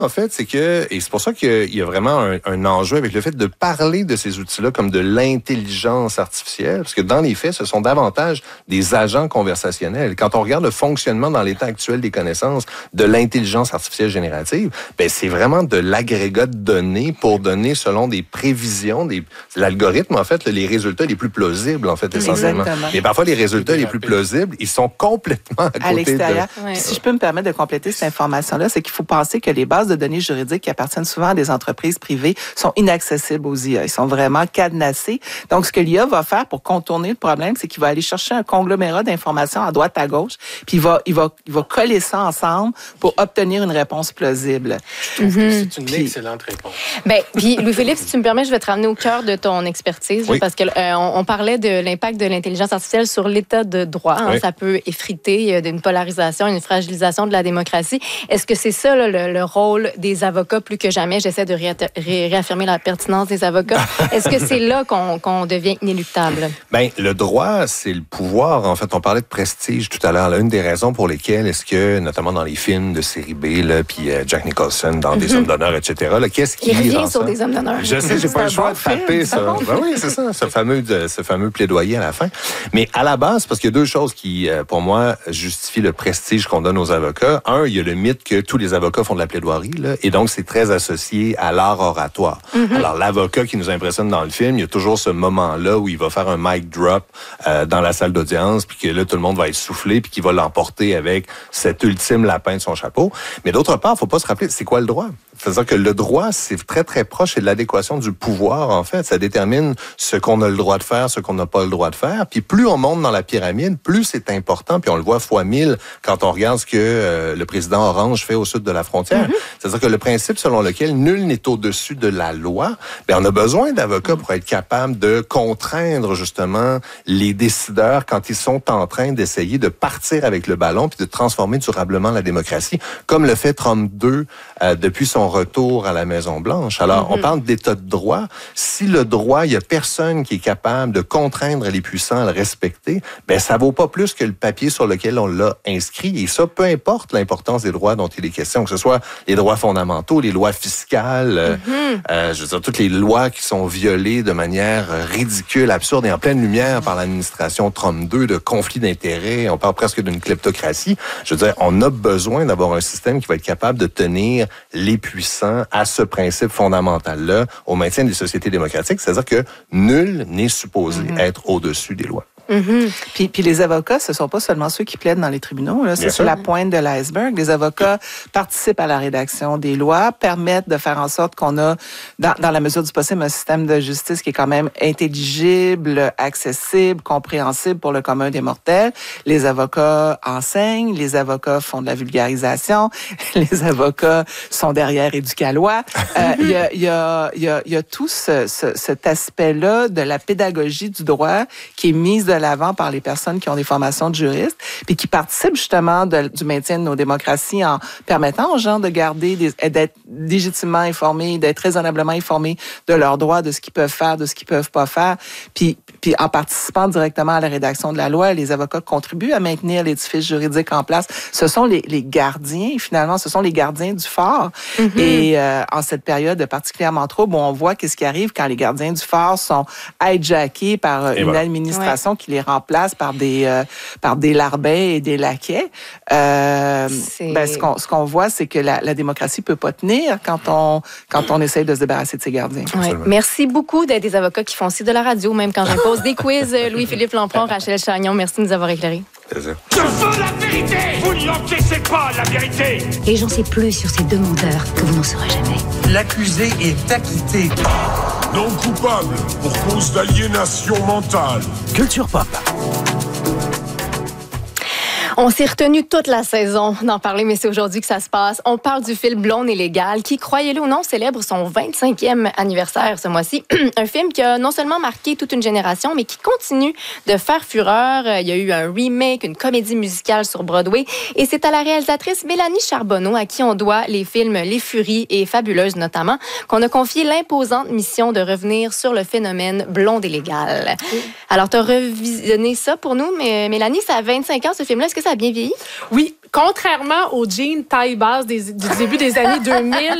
En fait, c'est que, et c'est pour ça qu'il y a vraiment un enjeu avec le fait de parler de ces outils-là comme de l'intelligence artificielle, parce que dans les faits, ce sont davantage des agents conversationnels. Quand on regarde le fonctionnement dans l'état actuel des connaissances de l'intelligence artificielle générative, ben c'est vraiment de l'agrégat de données pour donner selon des prévisions, l'algorithme, en fait, les résultats les plus plausibles, en fait, essentiellement. Exactement. Mais parfois, les résultats les plus plausibles, ils sont complètement à l'extérieur. Ouais. Si je peux me permettre de compléter cette information-là, c'est qu'il faut penser que les bases de données juridiques qui appartiennent souvent à des entreprises privées sont inaccessibles aux IA. Ils sont vraiment cadenassés. Donc, ce que l'IA va faire pour contourner le problème, c'est qu'il va aller chercher un conglomérat d'informations à droite, à gauche, puis il va coller ça ensemble pour obtenir une réponse plausible. Je trouve que c'est une excellente réponse. Ben, puis Louis-Philippe, si tu me permets, je vais te ramener au cœur de ton expertise, Oui. parce que on parlait de l'impact de l'intelligence artificielle sur l'état de droit. Hein, oui. Ça peut effriter d'une polarisation, une fragilisation de la démocratie. Est-ce que c'est ça le rôle des avocats plus que jamais? J'essaie de réaffirmer la pertinence des avocats. Est-ce que c'est là qu'on devient inéluctable? Ben, le droit, c'est le pouvoir. En fait, on parlait de prestige tout à l'heure. Là, une des raisons pour lesquelles est-ce que, notamment dans les films de série B, là, puis Jack Nicholson dans Des hommes d'honneur, etc., là, qu'est-ce qui Il revient rend sur ça? Des hommes d'honneur. Je sais, j'ai pas le choix de taper ça. Ben oui, c'est ça, ce fameux plaidoyer à la fin. Mais à la base, parce qu'il y a deux choses qui, pour moi, justifient le prestige qu'on donne aux avocats. Un, il y a le mythe que tous les avocats font de la plaidoirie, là, et donc c'est très associé à l'art oratoire. Alors, l'avocat qui nous impressionne dans le film, il y a toujours ce moment-là où il va faire un mic drop dans la salle d'audience, puis que là, tout le monde va être soufflé, puis qu'il va l'emporter avec cet ultime lapin de son chapeau. Mais d'autre part, faut pas se rappeler, c'est quoi le droit? C'est-à-dire que le droit, c'est très, très proche de l'adéquation du pouvoir, en fait. Ça détermine ce qu'on a le droit de faire, ce qu'on n'a pas le droit de faire. Puis plus on monte dans la pyramide, plus c'est important. Puis on le voit fois 1000 quand on regarde ce que le président Orange fait au sud de la frontière. C'est-à-dire que le principe selon lequel nul n'est au-dessus de la loi, bien, on a besoin d'avocats pour être capable de contraindre, justement, les décideurs quand ils sont en train d'essayer de partir avec le ballon puis de transformer durablement la démocratie, comme le fait Trump 2 depuis son retour à la Maison-Blanche. Alors, on parle d'état de droit. Si le droit, il y a personne qui est capable de contraindre les puissants à le respecter, ben ça vaut pas plus que le papier sur lequel on l'a inscrit. Et ça, peu importe l'importance des droits dont il est question, que ce soit les droits fondamentaux, les lois fiscales, je veux dire, toutes les lois qui sont violées de manière ridicule, absurde et en pleine lumière par l'administration Trump 2 de conflits d'intérêts. On parle presque d'une kleptocratie. Je veux dire, on a besoin d'avoir un système qui va être capable de tenir les puissants à ce principe fondamental-là au maintien des sociétés démocratiques, c'est-à-dire que nul n'est supposé être au-dessus des lois. Puis les avocats, ce sont pas seulement ceux qui plaident dans les tribunaux. Là. C'est la pointe de l'iceberg. Les avocats participent à la rédaction des lois, permettent de faire en sorte qu'on a, dans la mesure du possible, un système de justice qui est quand même intelligible, accessible, compréhensible pour le commun des mortels. Les avocats enseignent, les avocats font de la vulgarisation, les avocats sont derrière Éducalois. Il y a tout cet aspect-là de la pédagogie du droit qui est mise de l'avant par les personnes qui ont des formations de juristes, puis qui participent justement du maintien de nos démocraties en permettant aux gens de garder, d'être légitimement informés, d'être raisonnablement informés de leurs droits, de ce qu'ils peuvent faire, de ce qu'ils peuvent pas faire. Puis en participant directement à la rédaction de la loi, les avocats contribuent à maintenir l'édifice juridique en place. Ce sont les gardiens, finalement, ce sont les gardiens du fort. Et en cette période particulièrement trouble, on voit qu'est-ce qui arrive quand les gardiens du fort sont hijackés par une administration qui les remplace par des larbins et des laquais. Ce qu'on voit, c'est que la démocratie peut pas tenir quand on essaye de se débarrasser de ses gardiens. Ouais. Merci beaucoup d'être des avocats qui font aussi de la radio, même quand j'impose des quiz. Louis-Philippe Lampron, Rachel Chagnon, merci de nous avoir éclairés. Plaisir. Je veux la vérité! Vous ne l'encaissez pas, la vérité! Et j'en sais plus sur ces demandeurs que vous n'en saurez jamais. L'accusé est acquitté. Non coupable pour cause d'aliénation mentale. Culture pop. On s'est retenu toute la saison d'en parler, mais c'est aujourd'hui que ça se passe. On parle du film Blonde et légale, qui, croyez-le ou non, célèbre son 25e anniversaire ce mois-ci. Un film qui a non seulement marqué toute une génération, mais qui continue de faire fureur. Il y a eu un remake, une comédie musicale sur Broadway. Et c'est à la réalisatrice Mélanie Charbonneau, à qui on doit les films Les Furies et Fabuleuse notamment, qu'on a confié l'imposante mission de revenir sur le phénomène Blonde et légale. Alors, tu as revisionné ça pour nous, mais Mélanie, ça a 25 ans ce film-là. Est-ce que ça a bien vieilli? Oui, Contrairement aux jeans taille basse du début des années 2000,